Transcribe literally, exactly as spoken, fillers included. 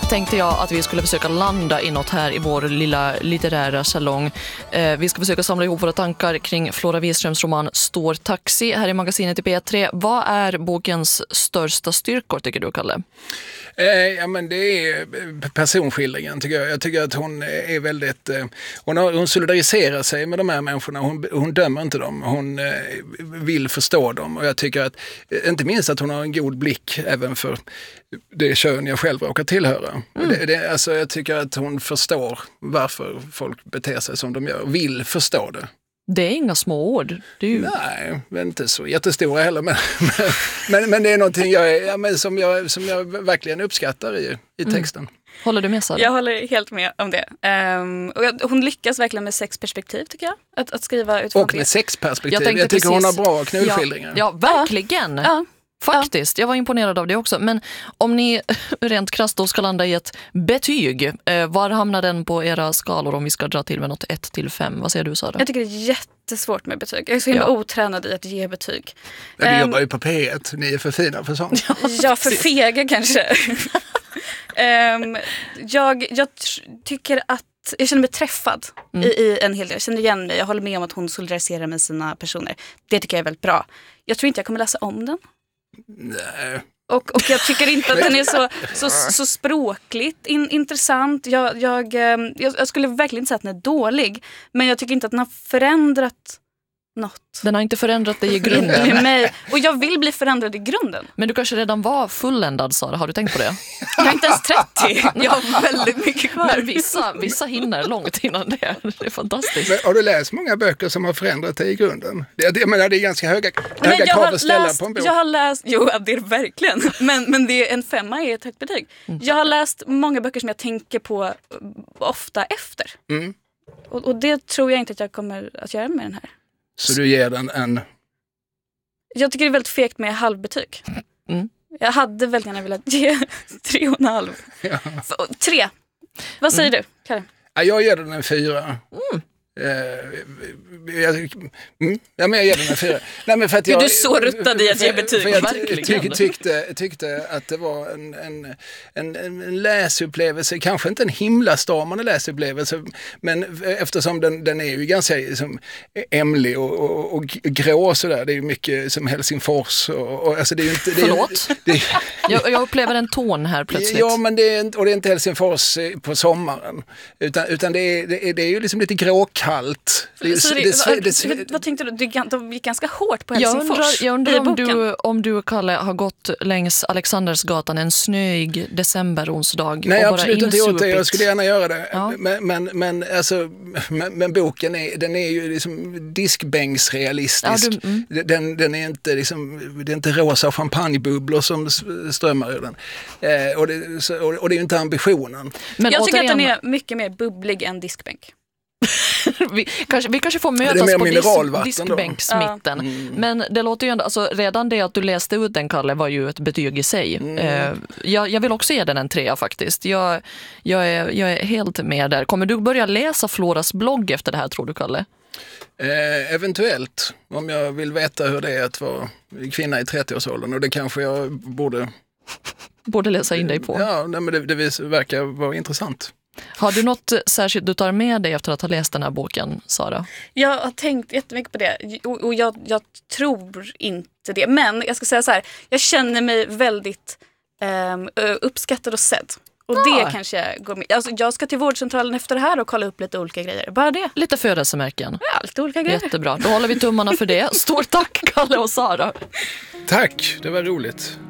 tänkte jag att vi skulle försöka landa i något här i vår lilla litterära salong. Eh, vi ska försöka samla ihop våra tankar kring Flora Wiströms roman Står taxi här i magasinet i P tre. Vad är bokens största styrkor, tycker du, Kalle? Eh, ja, men det är personskildringen, tycker jag. Jag tycker att hon är väldigt... Eh, hon, har, hon solidariserar sig med de här människorna. Hon, hon dömer inte dem. Hon eh, vill förstå dem. Och jag tycker att, inte minst att hon har en god blick även för det kön jag själv råkar tillhöra. Mm. Det, det, alltså, jag tycker att hon förstår varför folk beter sig som de gör. Vill förstå det. Det är inga små ord. Det är ju... Nej, men inte så jättestora heller. Men, men, men det är någonting jag, ja, men som, jag, som jag verkligen uppskattar i, i texten. Mm. Håller du med, Sara? Jag håller helt med om det. Um, och jag, hon lyckas verkligen med sexperspektiv, tycker jag. Att, att skriva utifrån och med sexperspektiv. Jag, jag tycker precis, hon har bra knullskildringar. Ja, ja, verkligen. Ja. Ja. Faktiskt, jag var imponerad av det också. Men om ni rent krasst då ska landa i ett betyg, eh, var hamnar den på era skalor om vi ska dra till med något ett till fem? Vad säger du, Sara? Jag tycker det är jättesvårt med betyg. Jag är så himla ja. otränad i att ge betyg. Ja, du um, jobbar ju på P ett, ni är för fina för sånt. Ja, för fega kanske. um, jag, jag tycker att jag känner mig träffad mm. i, i en hel del. Jag känner igen mig. Jag håller med om att hon solidariserar med sina personer. Det tycker jag är väldigt bra. Jag tror inte jag kommer läsa om den. Nej. Och, och jag tycker inte att den är så, så, så språkligt in, intressant. Jag, jag, jag, jag skulle verkligen inte säga att den är dålig. Men jag tycker inte att den har förändrat något. Den har inte förändrat dig i grunden. Med mig. Och jag vill bli förändrad i grunden. Men du kanske redan var fulländad, Sara. Har du tänkt på det? Jag är inte ens trettio. Jag har väldigt mycket kvar. Men vissa, vissa hinner långt innan det. Det är fantastiskt. Men har du läst många böcker som har förändrat dig i grunden? Det, jag menar, det är ganska höga, höga krav att ställa läst, på en bok. Jag har läst, jo det är verkligen. Men, men det är en femma är ett högt betyg. Mm. Jag har läst många böcker som jag tänker på ofta efter. Mm. Och, och det tror jag inte att jag kommer att göra med den här. Så du ger den en... Jag tycker det är väldigt fegt med halvbetyg. Mm. Jag hade väldigt gärna velat ge tre och en halv. Ja. Tre. Vad säger mm. du, Karin? Ja, jag ger den en fyra. Mm. Uh, jag, mm, ja, men jag ger den en fyra. Nej, men för att jag, du är så ruttad i att ge betyg. För jag ty, tyckte, tyckte att det var en, en, en, en läsupplevelse, kanske inte en himlastormande läsupplevelse, men eftersom den, den är ju ganska liksom, ämlig och, och, och grå sådär, det är ju mycket som Helsingfors och, och alltså det är ju inte... Det är, Förlåt? Det är, jag, jag upplever en ton här plötsligt. Ja, men det är, och det är inte Helsingfors på sommaren, utan, utan det, är, det, är, det är ju liksom lite gråkallt. Det, så det, det, vad, det, vad tänkte du? De gick ganska hårt på Helsingfors. Jag undrar, jag undrar om, du, om du, Kalle, har gått längs Alexandersgatan en snöig decemberonsdag. Nej, och absolut bara inte gjort det. Jag skulle gärna göra det. Ja. Men, men, men, alltså, men, men boken är, den är ju liksom diskbänksrealistisk. Ja, mm. den, den är inte liksom, det är inte rosa champagnebubblor som strömmar ur den. Eh, och, det, så, och, och det är ju inte ambitionen. Men jag tycker att den är mycket mer bubblig än diskbänk. vi, kanske, vi kanske får mötas på disk, diskbänksmitten. Ja. Mm. Men det låter ju ändå, alltså, redan det att du läste ut den, Kalle, var ju ett betyg i sig. Mm. Eh, jag, jag vill också ge den en trea faktiskt. Jag, jag, är, jag är helt med där. Kommer du börja läsa Floras blogg efter det här, tror du, Kalle? Eh, eventuellt, om jag vill veta hur det är att vara kvinna i trettioårsåldern, och det kanske jag borde... borde läsa in dig på. Ja, nej, men det, det verkar vara intressant. Har du något särskilt du tar med dig efter att ha läst den här boken, Sara? Jag har tänkt jättemycket på det och, och jag, jag tror inte det. Men jag ska säga så här, jag känner mig väldigt um, uppskattad och sedd. Och ja. det kanske går med. Alltså, jag ska till vårdcentralen efter det här och kolla upp lite olika grejer. Bara det. Lite födelsemärken. Ja, lite olika grejer. Jättebra. Då håller vi tummarna för det. Stort tack, Kalle och Sara. Tack, det var roligt.